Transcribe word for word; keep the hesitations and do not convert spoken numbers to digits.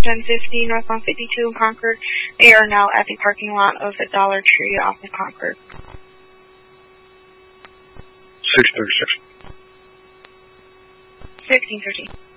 ten fifty northbound fifty-two in Concord. They are now at the parking lot of the Dollar Tree off of Concord. six thirty-six. sixteen fifty.